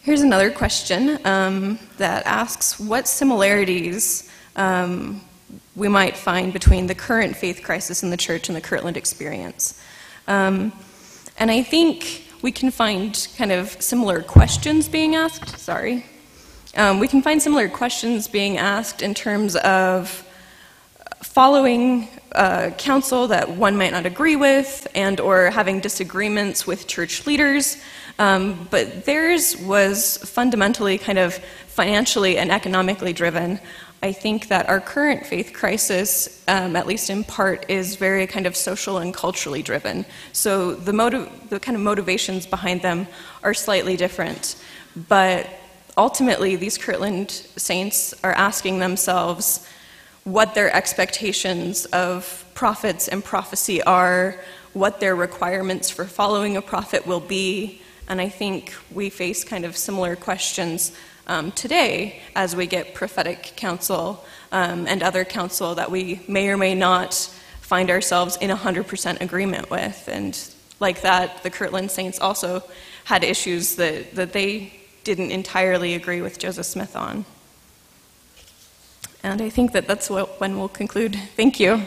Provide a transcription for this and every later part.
Here's another question that asks what similarities we might find between the current faith crisis in the church and the Kirtland experience. And I think we can find kind of similar questions being asked. We can find similar questions being asked in terms of following counsel that one might not agree with and or having disagreements with church leaders. But theirs was fundamentally kind of financially and economically driven. I think that our current faith crisis, at least in part, is very kind of social and culturally driven. So the kind of motivations behind them are slightly different. But ultimately, these Kirtland saints are asking themselves what their expectations of prophets and prophecy are, what their requirements for following a prophet will be. And I think we face kind of similar questions today as we get prophetic counsel and other counsel that we may or may not find ourselves in 100% agreement with. And like that, the Kirtland saints also had issues that they didn't entirely agree with Joseph Smith on. And I think that's when we'll conclude. Thank you.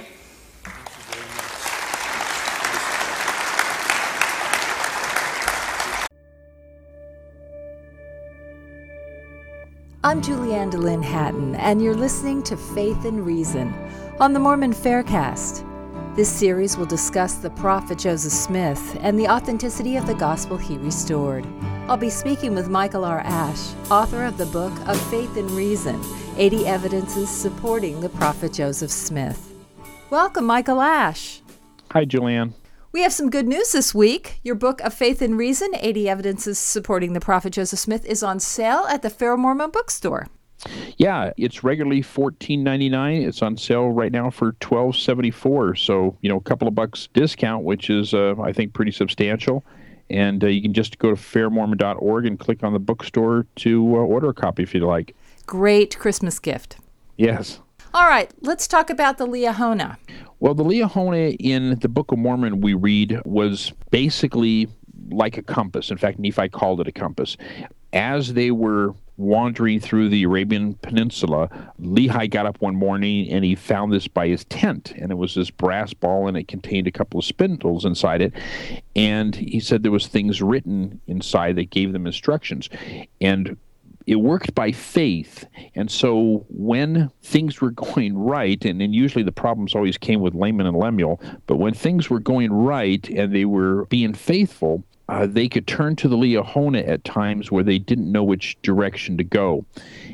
I'm Julianne DeLynn Hatton, and you're listening to Faith and Reason on the Mormon Faircast. This series will discuss the prophet Joseph Smith and the authenticity of the gospel he restored. I'll be speaking with Michael R. Ash, author of the book of Faith and Reason, 80 Evidences Supporting the Prophet Joseph Smith. Welcome, Michael Ash. Hi, Julianne. We have some good news this week. Your book of Faith and Reason, 80 Evidences Supporting the Prophet Joseph Smith, is on sale at the Fair Mormon Bookstore. Yeah, it's regularly $14.99. It's on sale right now for $12.74. So, a couple of bucks discount, which is, I think, pretty substantial. And you can just go to fairmormon.org and click on the bookstore to order a copy if you'd like. Great Christmas gift. Yes. All right, let's talk about the Liahona. Well, the Liahona in the Book of Mormon we read was basically like a compass. In fact, Nephi called it a compass. As they were wandering through the Arabian Peninsula, Lehi got up one morning and he found this by his tent. And it was this brass ball and it contained a couple of spindles inside it. And he said there was things written inside that gave them instructions. And it worked by faith, and so when things were going right, and usually the problems always came with Laman and Lemuel, but when things were going right and they were being faithful, they could turn to the Liahona at times where they didn't know which direction to go.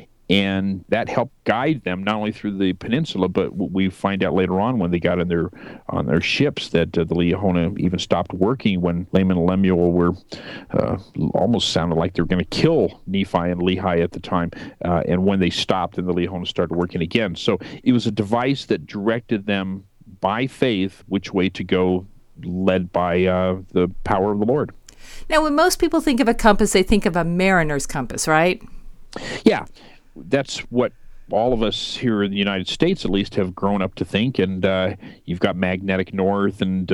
And that helped guide them not only through the peninsula, but we find out later on when they got on their ships that the Liahona even stopped working when Laman and Lemuel were almost sounded like they were going to kill Nephi and Lehi at the time. And when they stopped, and the Liahona started working again. So it was a device that directed them by faith which way to go, led by the power of the Lord. Now, when most people think of a compass, they think of a mariner's compass, right? Yeah. That's what all of us here in the United States, at least, have grown up to think. And you've got magnetic north and,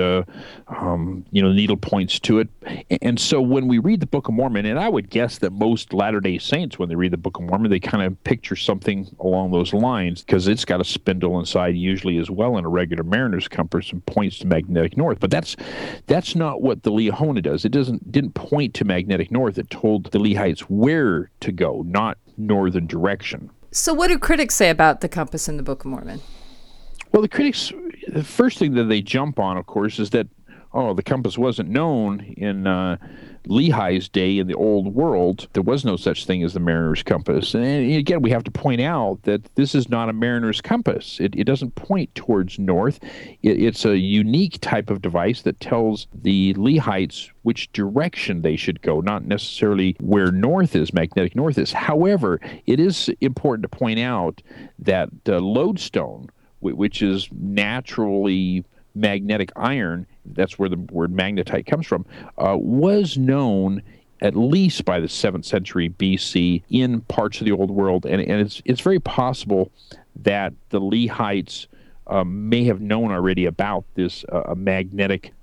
needle points to it. And so when we read the Book of Mormon, and I would guess that most Latter-day Saints, when they read the Book of Mormon, they kind of picture something along those lines because it's got a spindle inside usually as well in a regular mariner's compass and points to magnetic north. But that's not what the Liahona does. It didn't point to magnetic north. It told the Lehites where to go, not northern direction. So what do critics say about the compass in the Book of Mormon? Well, the critics, the first thing that they jump on, of course, is that, the compass wasn't known in Lehi's day in the old world. There was no such thing as the mariner's compass. And again, we have to point out that this is not a mariner's compass. It doesn't point towards north. It's a unique type of device that tells the Lehites which direction they should go, not necessarily where north is, magnetic north is. However, it is important to point out that lodestone, which is naturally magnetic iron, that's where the word magnetite comes from, was known at least by the 7th century BC in parts of the Old World. And it's very possible that the Lehites may have known already about this magnetic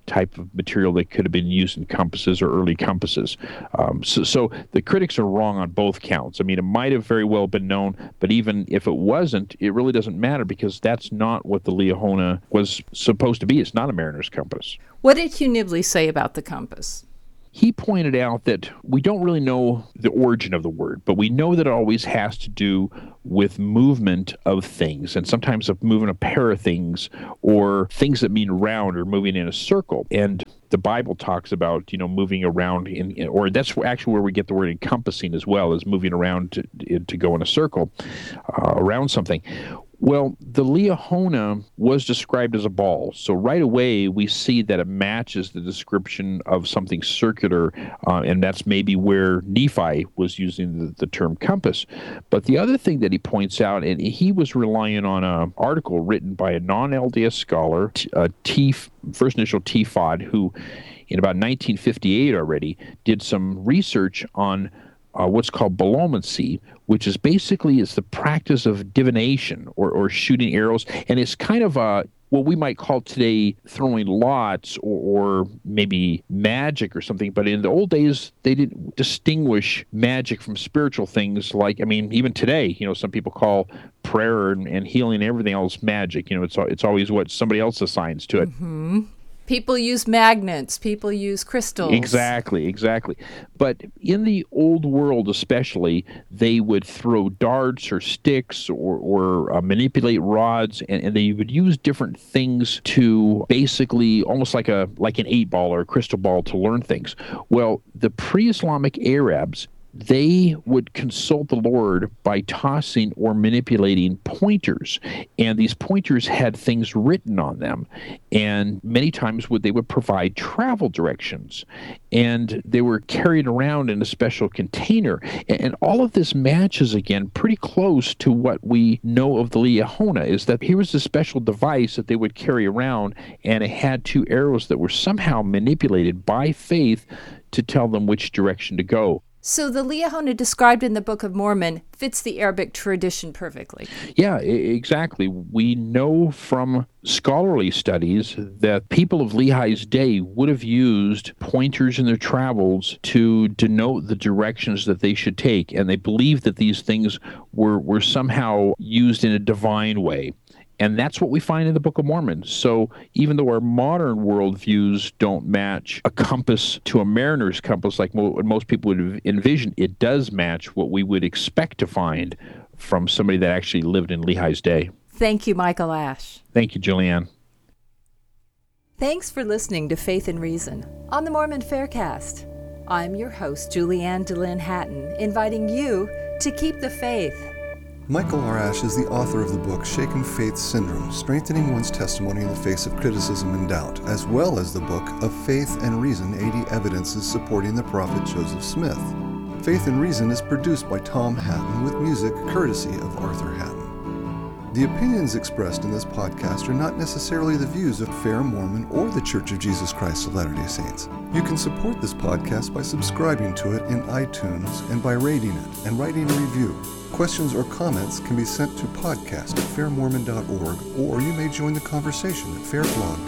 type of material that could have been used in compasses or early compasses. So the critics are wrong on both counts. I mean, it might have very well been known, but even if it wasn't, it really doesn't matter because that's not what the Liahona was supposed to be. It's not a mariner's compass. What did Hugh Nibley say about the compass? He pointed out that we don't really know the origin of the word, but we know that it always has to do with movement of things, and sometimes of moving a pair of things, or things that mean round or moving in a circle. And the Bible talks about, moving around or that's actually where we get the word encompassing as well, as moving around to go in a circle around something. Well, the Liahona was described as a ball, so right away we see that it matches the description of something circular, and that's maybe where Nephi was using the term compass. But the other thing that he points out, and he was relying on an article written by a non-LDS scholar, first initial T-Fod, who in about 1958 already did some research on what's called bolomancy, which is basically the practice of divination or shooting arrows. And it's kind of what we might call today throwing lots or maybe magic or something. But in the old days, they didn't distinguish magic from spiritual things. Like, even today, some people call prayer and healing and everything else magic. It's always what somebody else assigns to it. Mm-hmm. People use magnets. People use crystals. Exactly. But in the old world especially, they would throw darts or sticks or manipulate rods, and they would use different things to basically almost like an 8-ball or a crystal ball to learn things. Well, the pre-Islamic Arabs, they would consult the Lord by tossing or manipulating pointers, and these pointers had things written on them, and many times they would provide travel directions, and they were carried around in a special container, and all of this matches again pretty close to what we know of the Liahona, is that here was a special device that they would carry around, and it had 2 arrows that were somehow manipulated by faith to tell them which direction to go. So the Liahona described in the Book of Mormon fits the Arabic tradition perfectly. Yeah, exactly. We know from scholarly studies that people of Lehi's day would have used pointers in their travels to denote the directions that they should take, and they believed that these things were somehow used in a divine way. And that's what we find in the Book of Mormon. So even though our modern worldviews don't match a compass to a mariner's compass like what most people would envision, it does match what we would expect to find from somebody that actually lived in Lehi's day. Thank you, Michael Ash. Thank you, Julianne. Thanks for listening to Faith and Reason on the Mormon Faircast. I'm your host, Julianne DeLynn Hatton, inviting you to keep the faith. Michael R. Ash is the author of the book Shaken Faith Syndrome, Strengthening One's Testimony in the Face of Criticism and Doubt, as well as the book Of Faith and Reason, 80 Evidences Supporting the Prophet Joseph Smith. Faith and Reason is produced by Tom Hatton with music courtesy of Arthur Hatton. The opinions expressed in this podcast are not necessarily the views of Fair Mormon or the Church of Jesus Christ of Latter-day Saints. You can support this podcast by subscribing to it in iTunes and by rating it and writing a review. Questions or comments can be sent to podcast@fairmormon.org, or you may join the conversation at fairblog.org.